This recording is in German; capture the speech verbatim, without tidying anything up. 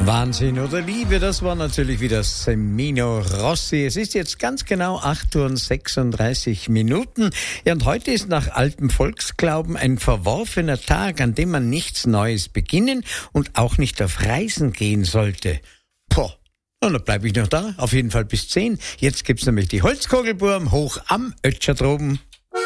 Wahnsinn oder Liebe, das war natürlich wieder Semino Rossi. Es ist jetzt ganz genau acht Uhr sechsunddreißig Minuten. Ja, und heute ist nach altem Volksglauben ein verworfener Tag, an dem man nichts Neues beginnen und auch nicht auf Reisen gehen sollte. Poh, und dann bleibe ich noch da, auf jeden Fall bis zehn. Jetzt gibt's nämlich die Holzkogelburm hoch am Ötscher droben.